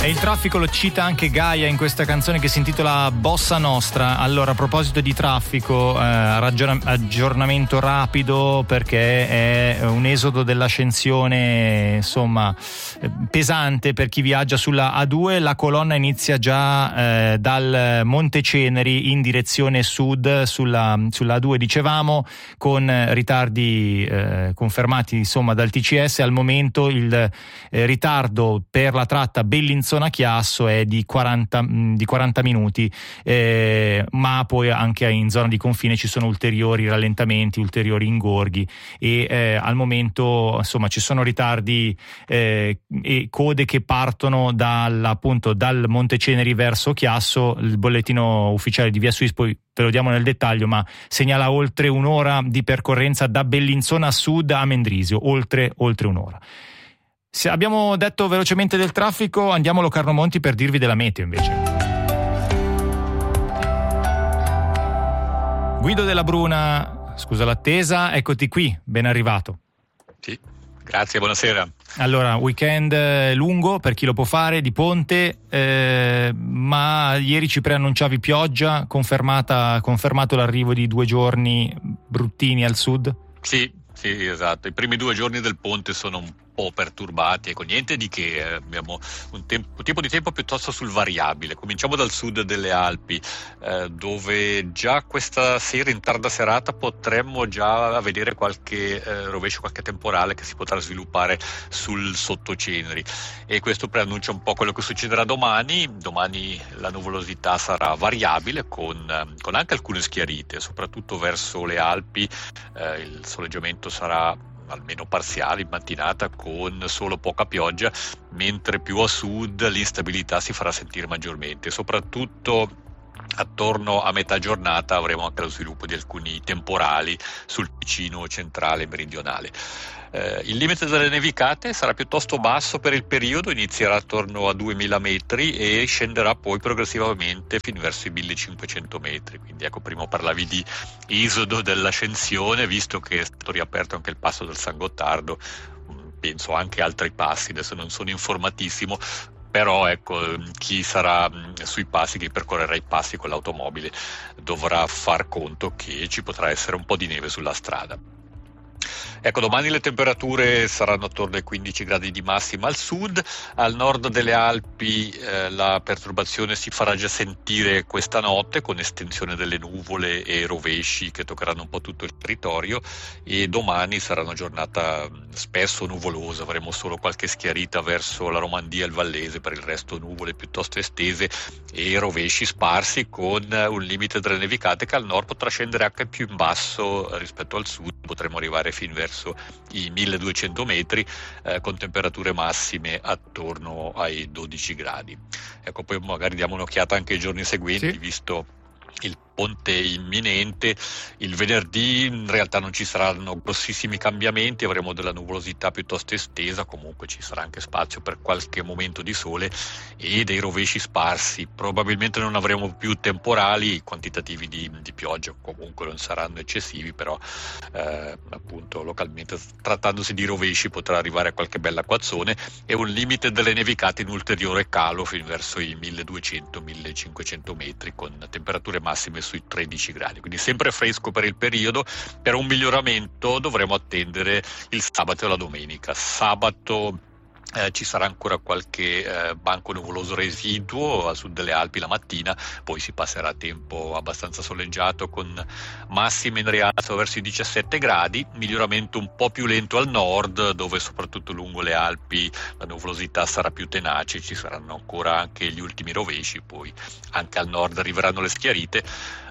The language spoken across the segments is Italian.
E il traffico lo cita anche Gaia in questa canzone che si intitola Bossa Nostra. Allora, a proposito di traffico, aggiornamento rapido, perché è un esodo dell'ascensione, insomma, pesante per chi viaggia sulla A2. La colonna inizia già dal Monte Ceneri in direzione sud sulla A2, dicevamo, con ritardi confermati, insomma, dal TCS. Al momento il ritardo per la tratta Bellinzona-Chiasso è di 40 minuti, ma poi anche in zona di confine ci sono ulteriori rallentamenti, ulteriori ingorghi, e al momento, insomma, ci sono ritardi e code che partono dal Monte Ceneri verso Chiasso. Il bollettino ufficiale di Via Suisse, poi ve lo diamo nel dettaglio, ma segnala oltre un'ora di percorrenza da Bellinzona Sud a Mendrisio, oltre un'ora. Se abbiamo detto velocemente del traffico, andiamo a Locarno Monti per dirvi della meteo invece. Guido Della Bruna, scusa l'attesa, eccoti qui, ben arrivato. Sì, grazie, buonasera. Allora, weekend lungo per chi lo può fare, di ponte, ma ieri ci preannunciavi pioggia, confermato l'arrivo di 2 giorni bruttini al sud? Sì, esatto. I primi 2 giorni del ponte sono un po' perturbati, ecco, niente di che, abbiamo un tipo di tempo piuttosto sul variabile. Cominciamo dal sud delle Alpi, dove già questa sera, in tarda serata, potremmo già vedere qualche rovescio, qualche temporale che si potrà sviluppare sul sottoceneri, e questo preannuncia un po' quello che succederà domani. Domani la nuvolosità sarà variabile con anche alcune schiarite, soprattutto verso le Alpi. Il soleggiamento sarà almeno parziale in mattinata, con solo poca pioggia, mentre più a sud l'instabilità si farà sentire maggiormente. Soprattutto attorno a metà giornata avremo anche lo sviluppo di alcuni temporali sul Ticino centrale e meridionale. Il limite delle nevicate sarà piuttosto basso per il periodo, inizierà attorno a 2000 metri e scenderà poi progressivamente fino verso i 1500 metri. Quindi ecco, prima parlavi di esodo dell'ascensione, visto che è stato riaperto anche il passo del San Gottardo, penso anche altri passi, adesso non sono informatissimo, però ecco, chi sarà sui passi, chi percorrerà i passi con l'automobile, dovrà far conto che ci potrà essere un po' di neve sulla strada. Ecco, domani le temperature saranno attorno ai 15 gradi di massima al sud. Al nord delle Alpi la perturbazione si farà già sentire questa notte, con estensione delle nuvole e rovesci che toccheranno un po' tutto il territorio, e domani sarà una giornata spesso nuvolosa. Avremo solo qualche schiarita verso la Romandia e il Vallese, per il resto nuvole piuttosto estese e rovesci sparsi, con un limite delle nevicate che al nord potrà scendere anche più in basso rispetto al sud. Potremo arrivare fin verso i 1200 metri, con temperature massime attorno ai 12 gradi. Ecco, poi magari diamo un'occhiata anche ai giorni seguenti, sì, visto il ponte imminente. Il venerdì in realtà non ci saranno grossissimi cambiamenti, avremo della nuvolosità piuttosto estesa, comunque ci sarà anche spazio per qualche momento di sole e dei rovesci sparsi. Probabilmente non avremo più temporali, i quantitativi di pioggia comunque non saranno eccessivi, però appunto localmente, trattandosi di rovesci, potrà arrivare a qualche bella acquazzone, e un limite delle nevicate in ulteriore calo fin verso i 1200-1500 metri, con temperature massime sui 13 gradi, quindi sempre fresco per il periodo. Per un miglioramento dovremo attendere il sabato e la domenica. Sabato ci sarà ancora qualche banco nuvoloso residuo a sud delle Alpi la mattina, poi si passerà a tempo abbastanza soleggiato, con massime in rialzo verso i 17 gradi, miglioramento un po' più lento al nord, dove soprattutto lungo le Alpi la nuvolosità sarà più tenace, ci saranno ancora anche gli ultimi rovesci, poi anche al nord arriveranno le schiarite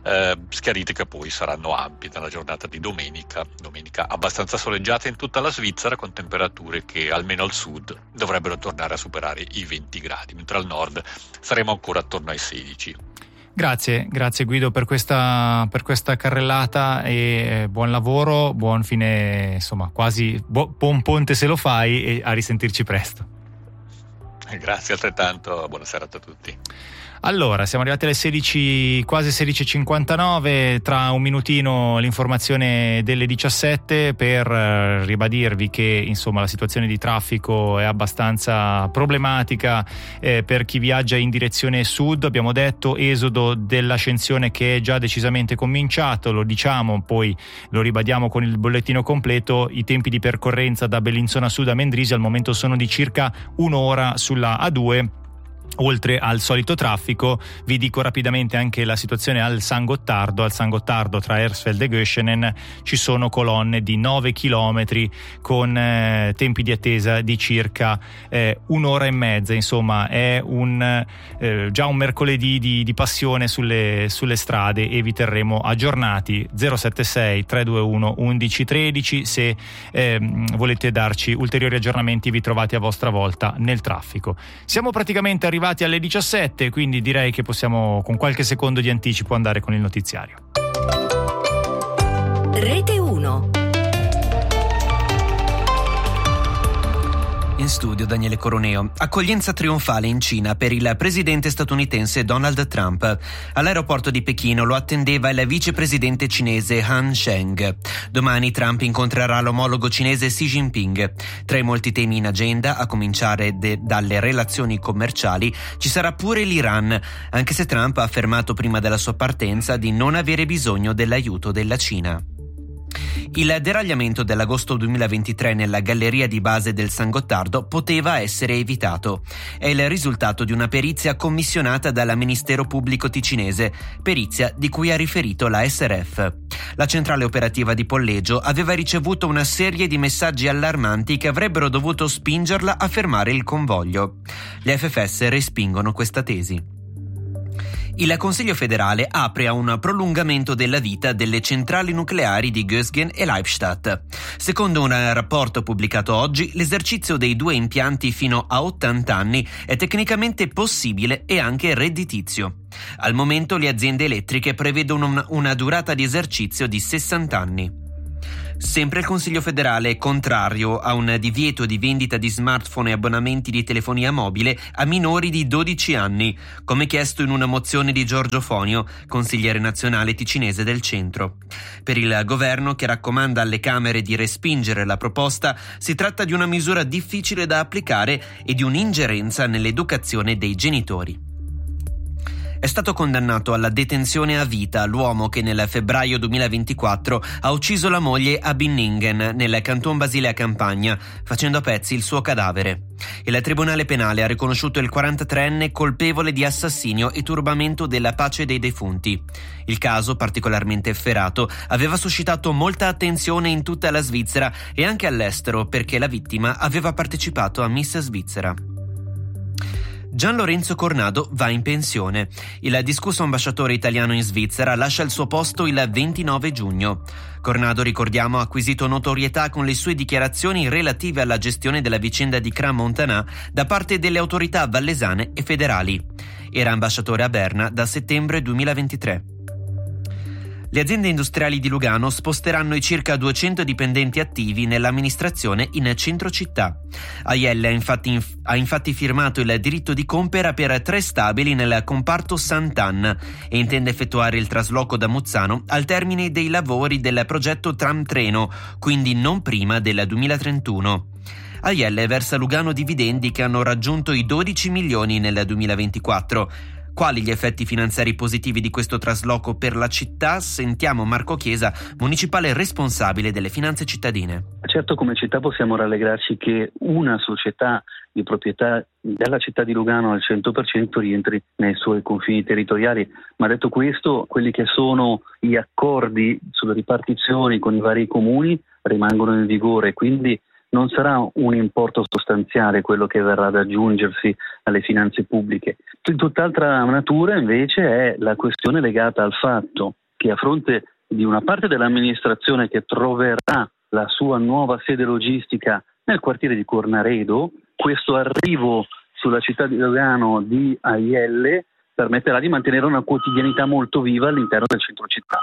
che poi saranno ampie nella giornata di domenica abbastanza soleggiata in tutta la Svizzera, con temperature che almeno al sud dovrebbero tornare a superare i 20 gradi, mentre al nord saremo ancora attorno ai 16. Grazie Guido per questa carrellata, e buon lavoro, buon fine, insomma, quasi buon ponte se lo fai, e a risentirci presto. Grazie altrettanto, buona serata a tutti. Allora, siamo arrivati alle 16, quasi 16:59, tra un minutino l'informazione delle 17 per ribadirvi che insomma la situazione di traffico è abbastanza problematica per chi viaggia in direzione sud. Abbiamo detto esodo dell'Ascensione che è già decisamente cominciato, lo diciamo, poi lo ribadiamo con il bollettino completo. I tempi di percorrenza da Bellinzona Sud a Mendrisio al momento sono di circa un'ora sulla A2. Oltre al solito traffico, vi dico rapidamente anche la situazione al San Gottardo. Al San Gottardo tra Hersfeld e Göschenen ci sono colonne di 9 chilometri con tempi di attesa di circa un'ora e mezza. Insomma, è già un mercoledì di passione sulle strade e vi terremo aggiornati. 076 321 1113 se volete darci ulteriori aggiornamenti, vi trovate a vostra volta nel traffico. Siamo praticamente arrivati alle 17, quindi direi che possiamo con qualche secondo di anticipo andare con il notiziario. Rete 1. In studio Daniele Coroneo. Accoglienza trionfale in Cina per il presidente statunitense Donald Trump. All'aeroporto di Pechino lo attendeva il vicepresidente cinese Han Sheng. Domani Trump incontrerà l'omologo cinese Xi Jinping. Tra i molti temi in agenda, a cominciare dalle relazioni commerciali, ci sarà pure l'Iran, anche se Trump ha affermato prima della sua partenza di non avere bisogno dell'aiuto della Cina. Il deragliamento dell'agosto 2023 nella galleria di base del San Gottardo poteva essere evitato. È il risultato di una perizia commissionata dal Ministero Pubblico ticinese, perizia di cui ha riferito la SRF. La centrale operativa di Polleggio aveva ricevuto una serie di messaggi allarmanti che avrebbero dovuto spingerla a fermare il convoglio. Gli FFS respingono questa tesi. Il Consiglio federale apre a un prolungamento della vita delle centrali nucleari di Gösgen e Leibstadt. Secondo un rapporto pubblicato oggi, l'esercizio dei due impianti fino a 80 anni è tecnicamente possibile e anche redditizio. Al momento le aziende elettriche prevedono una durata di esercizio di 60 anni. Sempre il Consiglio federale è contrario a un divieto di vendita di smartphone e abbonamenti di telefonia mobile a minori di 12 anni, come chiesto in una mozione di Giorgio Fonio, consigliere nazionale ticinese del centro. Per il governo, che raccomanda alle Camere di respingere la proposta, si tratta di una misura difficile da applicare e di un'ingerenza nell'educazione dei genitori. È stato condannato alla detenzione a vita l'uomo che nel febbraio 2024 ha ucciso la moglie a Binningen, nel Canton Basilea Campagna, facendo a pezzi il suo cadavere. Il Tribunale Penale ha riconosciuto il 43enne colpevole di assassinio e turbamento della pace dei defunti. Il caso, particolarmente efferato, aveva suscitato molta attenzione in tutta la Svizzera e anche all'estero, perché la vittima aveva partecipato a Miss Svizzera. Gian Lorenzo Cornado va in pensione. Il discusso ambasciatore italiano in Svizzera lascia il suo posto il 29 giugno. Cornado, ricordiamo, ha acquisito notorietà con le sue dichiarazioni relative alla gestione della vicenda di Crans-Montana da parte delle autorità vallesane e federali. Era ambasciatore a Berna da settembre 2023. Le aziende industriali di Lugano sposteranno i circa 200 dipendenti attivi nell'amministrazione in centro città. Aielle ha infatti firmato il diritto di compera per 3 stabili nel comparto Sant'Anna e intende effettuare il trasloco da Muzzano al termine dei lavori del progetto Tram Treno, quindi non prima del 2031. Aielle versa a Lugano dividendi che hanno raggiunto i 12 milioni nel 2024. Quali gli effetti finanziari positivi di questo trasloco per la città? Sentiamo Marco Chiesa, municipale responsabile delle finanze cittadine. Certo, come città possiamo rallegrarci che una società di proprietà della città di Lugano al 100% rientri nei suoi confini territoriali, ma detto questo, quelli che sono gli accordi sulle ripartizioni con i vari comuni rimangono in vigore, quindi non sarà un importo sostanziale quello che verrà ad aggiungersi alle finanze pubbliche. Di tutt'altra natura invece è la questione legata al fatto che a fronte di una parte dell'amministrazione che troverà la sua nuova sede logistica nel quartiere di Cornaredo, questo arrivo sulla città di Lugano di Aielle permetterà di mantenere una quotidianità molto viva all'interno del centro città.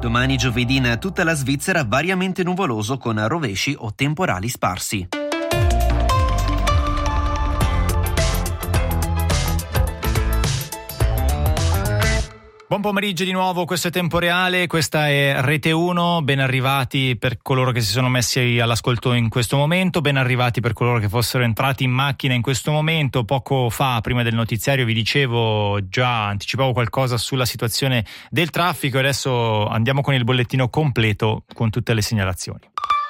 Domani giovedì in tutta la Svizzera variamente nuvoloso con rovesci o temporali sparsi. Buon pomeriggio di nuovo, questo è Tempo Reale, questa è Rete 1, ben arrivati per coloro che si sono messi all'ascolto in questo momento, ben arrivati per coloro che fossero entrati in macchina in questo momento. Poco fa, prima del notiziario, vi dicevo, già anticipavo qualcosa sulla situazione del traffico e adesso andiamo con il bollettino completo con tutte le segnalazioni.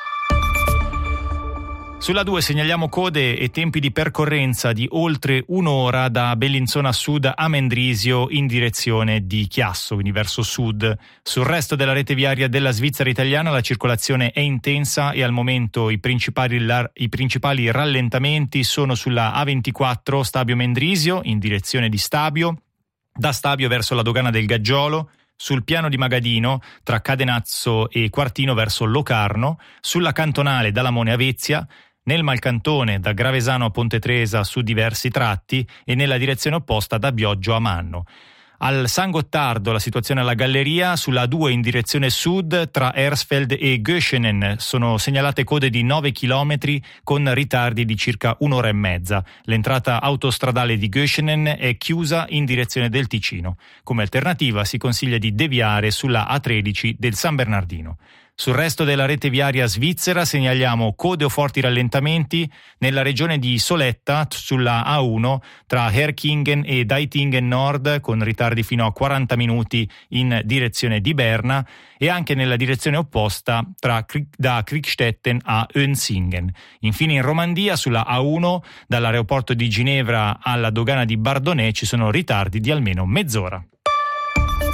Sulla 2 segnaliamo code e tempi di percorrenza di oltre un'ora da Bellinzona Sud a Mendrisio in direzione di Chiasso, quindi verso sud. Sul resto della rete viaria della Svizzera italiana la circolazione è intensa e al momento i principali rallentamenti sono sulla A24 Stabio Mendrisio in direzione di Stabio, da Stabio verso la dogana del Gaggiolo, sul piano di Magadino tra Cadenazzo e Quartino verso Locarno, sulla cantonale da Lamone a Vezia, nel Malcantone da Gravesano a Ponte Tresa su diversi tratti e nella direzione opposta da Bioggio a Manno. Al San Gottardo la situazione alla Galleria, sulla A2 in direzione sud tra Ersfeld e Göschenen sono segnalate code di 9 km con ritardi di circa un'ora e mezza. L'entrata autostradale di Göschenen è chiusa in direzione del Ticino. Come alternativa si consiglia di deviare sulla A13 del San Bernardino. Sul resto della rete viaria svizzera segnaliamo code o forti rallentamenti nella regione di Soletta sulla A1 tra Herkingen e Deitingen Nord con ritardi fino a 40 minuti in direzione di Berna e anche nella direzione opposta da Kriegstetten a Önsingen. Infine in Romandia sulla A1 dall'aeroporto di Ginevra alla dogana di Bardonnay ci sono ritardi di almeno mezz'ora.